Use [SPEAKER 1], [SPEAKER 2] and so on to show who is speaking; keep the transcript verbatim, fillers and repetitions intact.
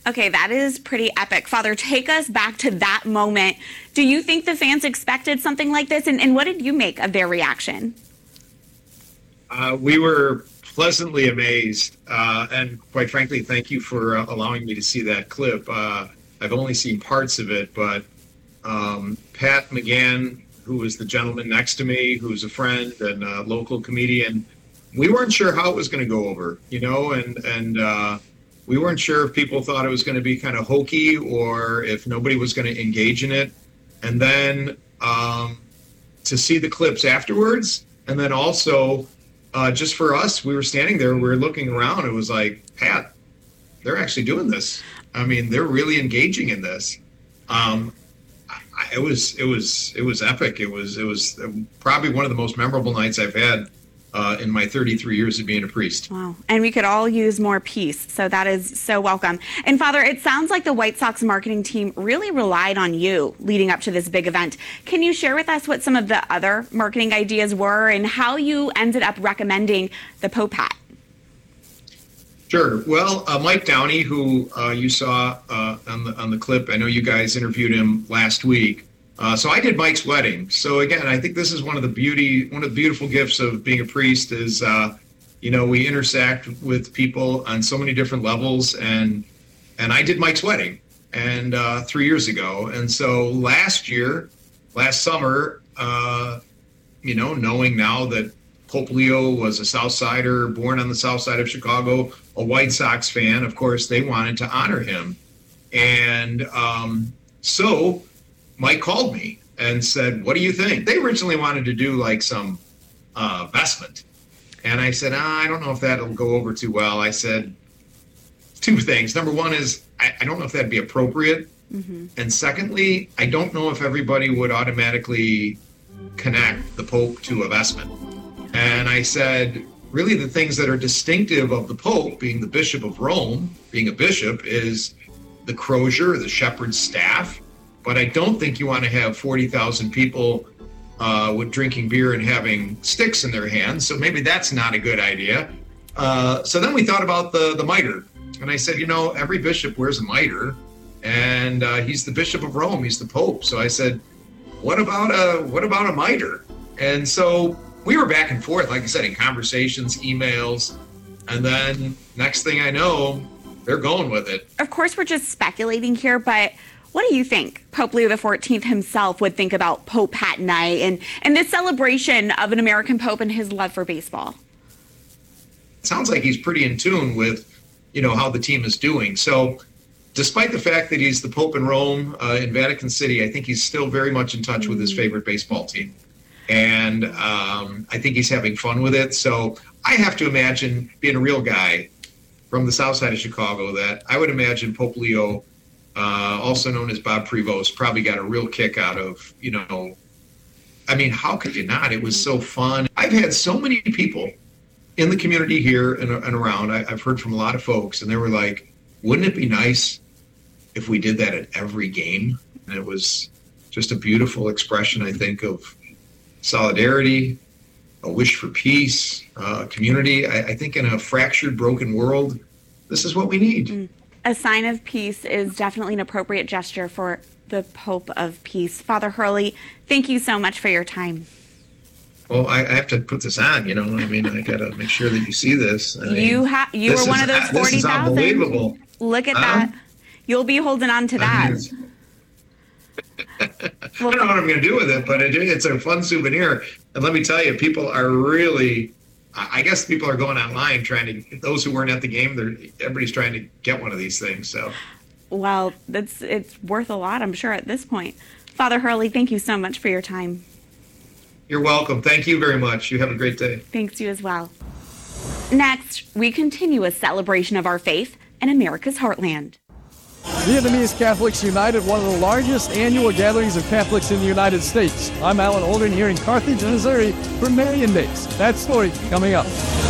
[SPEAKER 1] Okay, that is pretty epic. Father, take us back to that moment. Do you think the fans expected something like this? And, and what did you make of their reaction?
[SPEAKER 2] Uh, we were pleasantly amazed. Uh, and quite frankly, thank you for uh, allowing me to see that clip. Uh, I've only seen parts of it, but um, Pat McGann, who was the gentleman next to me, who's a friend and a local comedian, we weren't sure how it was going to go over, you know, and, and, uh, we weren't sure if people thought it was going to be kind of hokey or if nobody was going to engage in it. And then um, to see the clips afterwards, and then also uh, just for us, we were standing there, we were looking around. It was like, Pat, they're actually doing this. I mean, they're really engaging in this. Um, I, it was it was it was epic. It was it was probably one of the most memorable nights I've had Uh, in my thirty-three years of being a priest.
[SPEAKER 1] Wow. And we could all use more peace. So that is so welcome. And Father, it sounds like the White Sox marketing team really relied on you leading up to this big event. Can you share with us what some of the other marketing ideas were and how you ended up recommending the Pope hat?
[SPEAKER 2] Sure. Well, uh, Mike Downey, who uh, you saw uh, on the on the clip, I know you guys interviewed him last week. Uh, so I did Mike's wedding. So again, I think this is one of the beauty, one of the beautiful gifts of being a priest is, uh, you know, we intersect with people on so many different levels, and and I did Mike's wedding, and uh, three years ago, and so last year, last summer, uh, you know, knowing now that Pope Leo was a South Sider, born on the South Side of Chicago, a White Sox fan, of course, they wanted to honor him, and um, so. Mike called me and said, what do you think? They originally wanted to do like some uh, vestment. And I said, ah, I don't know if that'll go over too well. I said, two things. Number one is, I, I don't know if that'd be appropriate. Mm-hmm. And secondly, I don't know if everybody would automatically connect the Pope to a vestment. And I said, really the things that are distinctive of the Pope, being the Bishop of Rome, being a bishop, is the crozier, the shepherd's staff. But I don't think you want to have forty thousand people uh, with drinking beer and having sticks in their hands. So maybe that's not a good idea. Uh, so then we thought about the, the mitre. And I said, you know, every bishop wears a mitre. And uh, he's the Bishop of Rome. He's the Pope. So I said, what about a, what about a mitre? And so we were back and forth, like I said, in conversations, emails. And then next thing I know, they're going with it.
[SPEAKER 1] Of course, we're just speculating here, but what do you think Pope Leo the fourteenth himself would think about Pope Hat Night and, and this celebration of an American Pope and his love for baseball?
[SPEAKER 2] It sounds like he's pretty in tune with, you know, how the team is doing. So despite the fact that he's the Pope in Rome, uh, in Vatican City, I think he's still very much in touch mm-hmm. with his favorite baseball team. And um, I think he's having fun with it. So I have to imagine, being a real guy from the South Side of Chicago, that I would imagine Pope Leo, Uh, also known as Bob Prevost, probably got a real kick out of, you know, I mean, how could you not? It was so fun. I've had so many people in the community here and, and around. I, I've heard from a lot of folks, and they were like, wouldn't it be nice if we did that at every game? And it was just a beautiful expression, I think, of solidarity, a wish for peace, uh, community. I, I think in a fractured, broken world, this is what we need. Mm.
[SPEAKER 1] A sign of peace is definitely an appropriate gesture for the Pope of Peace. Father Hurley, thank you so much for your time.
[SPEAKER 2] Well, I, I have to put this on, you know. I mean, I got to make sure that you see this. I mean,
[SPEAKER 1] you ha- you were one
[SPEAKER 2] is,
[SPEAKER 1] of those forty thousand.
[SPEAKER 2] This is unbelievable.
[SPEAKER 1] Look at um, that. You'll be holding on to that.
[SPEAKER 2] I, mean, I don't know what I'm going to do with it, but it, it's a fun souvenir. And let me tell you, people are really... I guess people are going online trying to, those who weren't at the game, they're, everybody's trying to get one of these things. So,
[SPEAKER 1] well, that's it's worth a lot, I'm sure, at this point. Father Hurley, thank you so much for your time.
[SPEAKER 2] You're welcome. Thank you very much. You have a great day.
[SPEAKER 1] Thanks, you as well. Next, we continue a celebration of our faith in America's heartland.
[SPEAKER 3] Vietnamese Catholics United, one of the largest annual gatherings of Catholics in the United States. I'm Alan Holden here in Carthage, Missouri for Marian Days. That story coming up.